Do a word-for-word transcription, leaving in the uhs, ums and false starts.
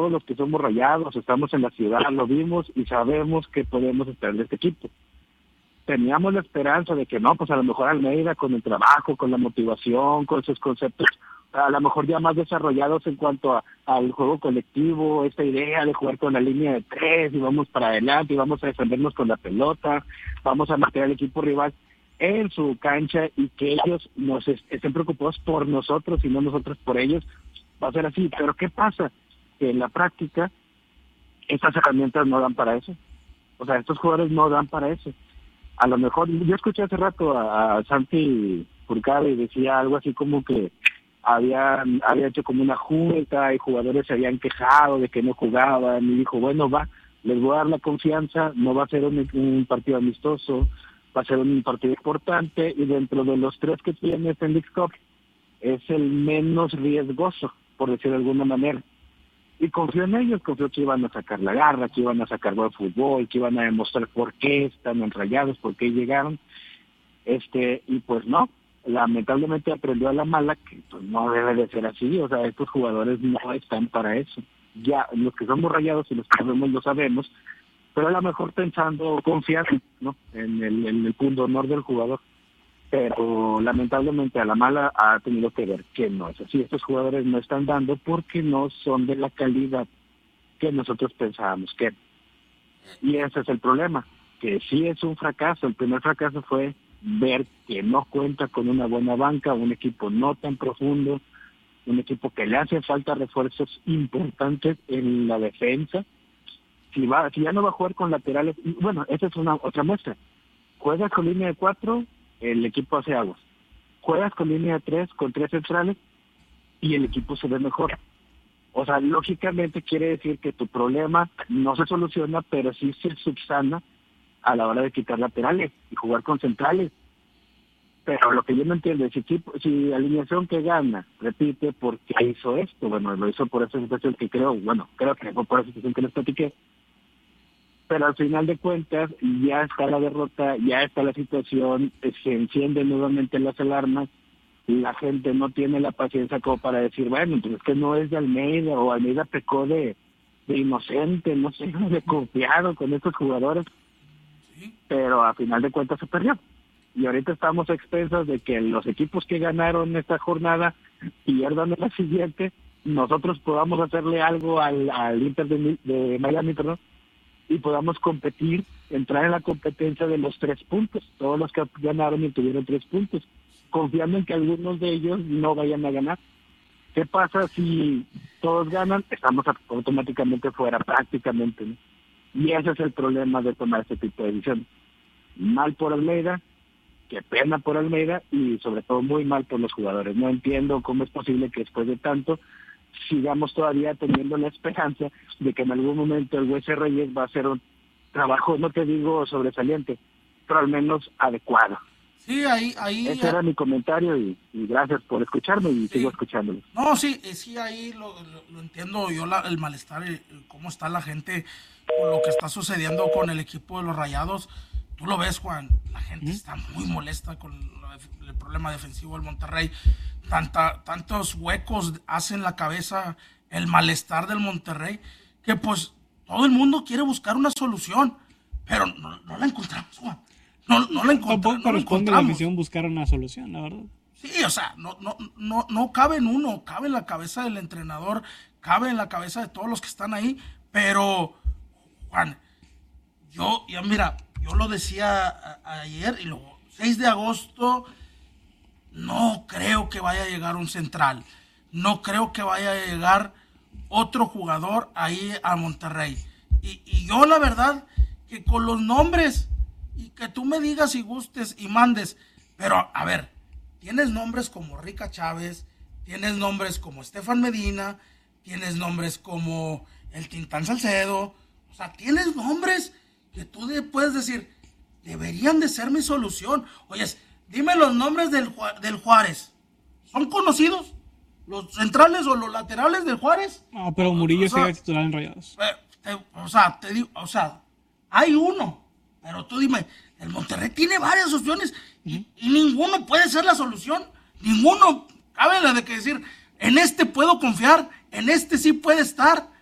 todos los que somos Rayados, estamos en la ciudad, lo vimos y sabemos que podemos estar de este equipo. Teníamos la esperanza de que no, pues a lo mejor Almeida con el trabajo, con la motivación, con sus conceptos, a lo mejor ya más desarrollados en cuanto a, al juego colectivo, esta idea de jugar con la línea de tres y vamos para adelante y vamos a defendernos con la pelota, vamos a meter al equipo rival en su cancha y que ellos nos est- estén preocupados por nosotros y no nosotros por ellos, va a ser así. Pero ¿qué pasa? Que en la práctica estas herramientas no dan para eso. O sea, estos jugadores no dan para eso. A lo mejor, yo escuché hace rato a, a Santi Furcade y decía algo así como que había, había hecho como una junta y jugadores se habían quejado de que no jugaban y dijo, bueno, va, les voy a dar la confianza, no va a ser un, un partido amistoso, va a ser un partido importante y dentro de los tres que tiene este League Cup es el menos riesgoso, por decir de alguna manera. Y confío en ellos, confío que iban a sacar la garra, que iban a sacar buen fútbol, que iban a demostrar por qué están enrayados, por qué llegaron. este Y pues no, lamentablemente aprendió a la mala que pues, no debe de ser así. O sea, estos jugadores no están para eso. Ya, los que somos Rayados y los que sabemos lo sabemos, pero a lo mejor pensando, confiando, ¿no? en el, en el punto honor del jugador. Pero lamentablemente a la mala ha tenido que ver que no es así. Estos jugadores no están dando porque no son de la calidad que nosotros pensábamos que. Y ese es el problema, que sí es un fracaso. El primer fracaso fue ver que no cuenta con una buena banca, un equipo no tan profundo, un equipo que le hace falta refuerzos importantes en la defensa. Si va, si ya no va a jugar con laterales, bueno, esa es una otra muestra. Juegas con línea de cuatro, el equipo hace aguas. Juegas con línea de tres, con tres centrales, y el equipo se ve mejor. O sea, lógicamente quiere decir que tu problema no se soluciona, pero sí se subsana a la hora de quitar laterales y jugar con centrales. Pero lo que yo no entiendo es si, si alineación que gana, repite, ¿por qué hizo esto? Bueno, lo hizo por esa situación que creo, bueno, creo que fue por esa situación que les platiqué. Pero al final de cuentas ya está la derrota, ya está la situación, se encienden nuevamente las alarmas, y la gente no tiene la paciencia como para decir, bueno, pues es que no es de Almeida, o Almeida pecó de, de inocente, no sé, de confiado con estos jugadores, pero a final de cuentas se perdió. Y ahorita estamos a expensas de que los equipos que ganaron esta jornada pierdan en la siguiente, nosotros podamos hacerle algo al, al Inter de, de Miami, perdón, y podamos competir, entrar en la competencia de los tres puntos, todos los que ganaron y tuvieron tres puntos, confiando en que algunos de ellos no vayan a ganar. ¿Qué pasa si todos ganan? Estamos automáticamente fuera, prácticamente, ¿no? Y ese es el problema de tomar este tipo de decisiones. Mal por Almeida, qué pena por Almeida, y sobre todo muy mal por los jugadores. No entiendo cómo es posible que después de tanto sigamos todavía teniendo la esperanza de que en algún momento el Hueso Reyes va a hacer un trabajo, no te digo sobresaliente, pero al menos adecuado. Sí, ahí... ahí Ese era mi comentario y, y gracias por escucharme y sí. sigo escuchándolo. No, sí, sí, ahí lo, lo, lo entiendo yo, la, el malestar, el, cómo está la gente con lo que está sucediendo con el equipo de los Rayados. Tú lo ves, Juan, la gente ¿Mm? está muy molesta con la, el problema defensivo del Monterrey. Tanta, tantos huecos hace en la cabeza el malestar del Monterrey, que pues todo el mundo quiere buscar una solución, pero no, no la encontramos, Juan. No, no la encontramos. Tampoco corresponde a la misión buscar una solución, la verdad. Sí, o sea, no, no, no, no cabe en uno, cabe en la cabeza del entrenador, cabe en la cabeza de todos los que están ahí, pero, Juan, yo, ya mira, yo lo decía a, a ayer, y luego, seis de agosto, no creo que vaya a llegar un central, no creo que vaya a llegar otro jugador ahí a Monterrey. Y, y yo la verdad, que con los nombres, y que tú me digas y gustes y mandes, pero a ver, tienes nombres como Rica Chávez, tienes nombres como Estefan Medina, tienes nombres como el Tintán Salcedo, o sea, tienes nombres que tú puedes decir, deberían de ser mi solución. Oyes, dime los nombres del, del Juárez, ¿son conocidos? ¿Los centrales o los laterales del Juárez? No, pero Murillo o sea, sería titular en Rayados. Te, o sea, te digo, o sea, hay uno, pero tú dime, el Monterrey tiene varias opciones y, y ninguno puede ser la solución. Ninguno, cabe la de que decir, en este puedo confiar, en este sí puede estar.